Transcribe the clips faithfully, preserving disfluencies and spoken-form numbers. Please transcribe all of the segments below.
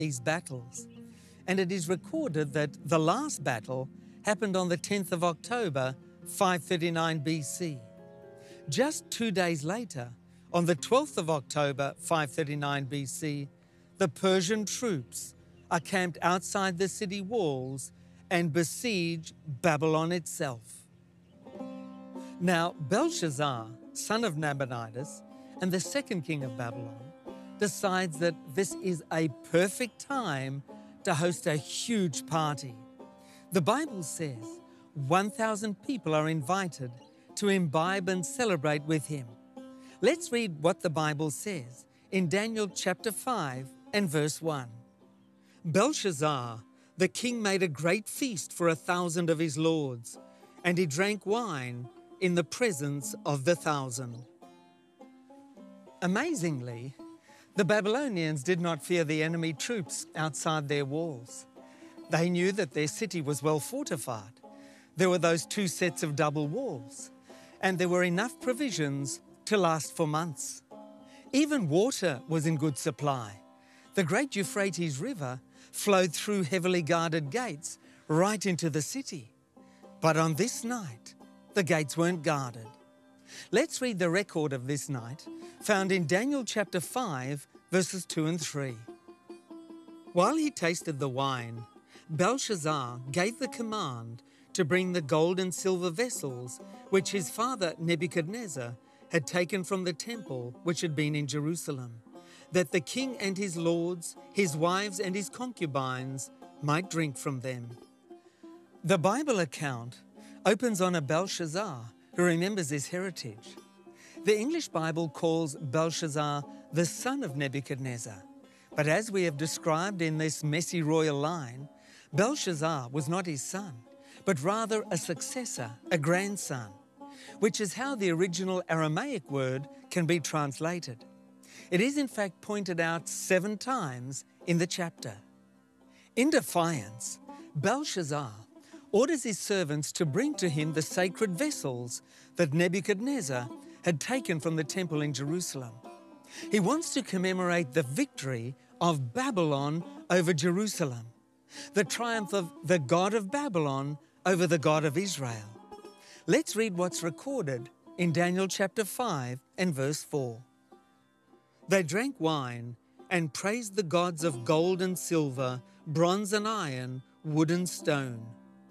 these battles. And it is recorded that the last battle happened on the tenth of October, five thirty-nine B C. Just two days later, on the twelfth of October, five thirty-nine B C, the Persian troops are camped outside the city walls and besiege Babylon itself. Now, Belshazzar, son of Nabonidus, and the second king of Babylon, decides that this is a perfect time to host a huge party. The Bible says one thousand people are invited to imbibe and celebrate with him. Let's read what the Bible says in Daniel chapter five and verse one. Belshazzar, the king, made a great feast for a thousand of his lords, and he drank wine in the presence of the thousand. Amazingly, the Babylonians did not fear the enemy troops outside their walls. They knew that their city was well fortified. There were those two sets of double walls, and there were enough provisions to last for months. Even water was in good supply. The great Euphrates River flowed through heavily guarded gates right into the city. But on this night, the gates weren't guarded. Let's read the record of this night, found in Daniel chapter five, verses two and three. While he tasted the wine, Belshazzar gave the command to bring the gold and silver vessels which his father Nebuchadnezzar had taken from the temple which had been in Jerusalem, that the king and his lords, his wives and his concubines might drink from them. The Bible account opens on a Belshazzar who remembers his heritage. The English Bible calls Belshazzar the son of Nebuchadnezzar, but as we have described in this messy royal line, Belshazzar was not his son, but rather a successor, a grandson, which is how the original Aramaic word can be translated. It is in fact pointed out seven times in the chapter. In defiance, Belshazzar orders his servants to bring to him the sacred vessels that Nebuchadnezzar had taken from the temple in Jerusalem. He wants to commemorate the victory of Babylon over Jerusalem, the triumph of the God of Babylon over the God of Israel. Let's read what's recorded in Daniel chapter five and verse four. They drank wine and praised the gods of gold and silver, bronze and iron, wood and stone.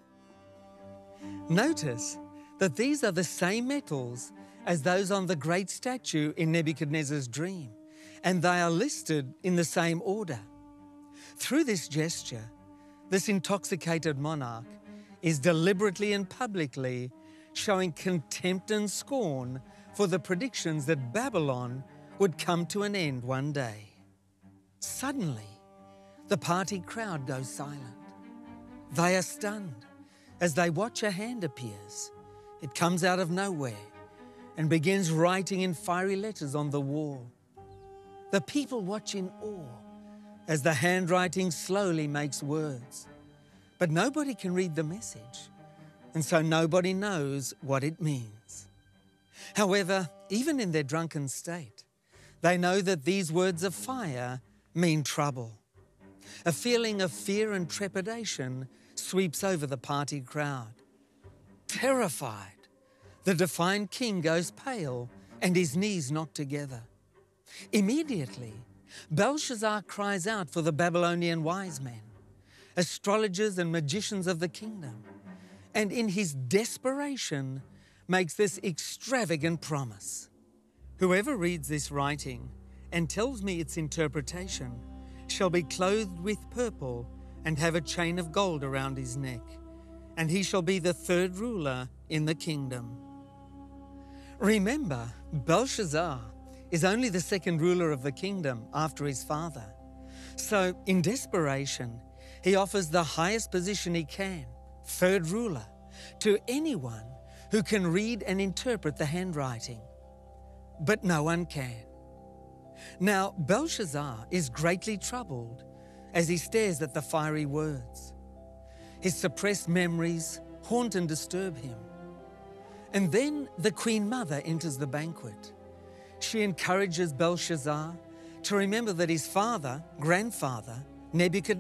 Notice that these are the same metals as those on the great statue in Nebuchadnezzar's dream, and they are listed in the same order. Through this gesture, this intoxicated monarch is deliberately and publicly showing contempt and scorn for the predictions that Babylon would come to an end one day. Suddenly, the party crowd goes silent. They are stunned as they watch a hand appears. It comes out of nowhere and begins writing in fiery letters on the wall. The people watch in awe as the handwriting slowly makes words. But nobody can read the message, and so nobody knows what it means. However, even in their drunken state, they know that these words of fire mean trouble. A feeling of fear and trepidation sweeps over the party crowd. Terrified, the defiant king goes pale and his knees knock together. Immediately, Belshazzar cries out for the Babylonian wise men, astrologers and magicians of the kingdom, and in his desperation makes this extravagant promise. Whoever reads this writing and tells me its interpretation shall be clothed with purple and have a chain of gold around his neck, and he shall be the third ruler in the kingdom. Remember, Belshazzar is only the second ruler of the kingdom after his father. So, in desperation, he offers the highest position he can, third ruler, to anyone who can read and interpret the handwriting. But no one can. Now, Belshazzar is greatly troubled as he stares at the fiery words. His suppressed memories haunt and disturb him. And then the Queen Mother enters the banquet. She encourages Belshazzar to remember that his father, grandfather, Nebuchadnezzar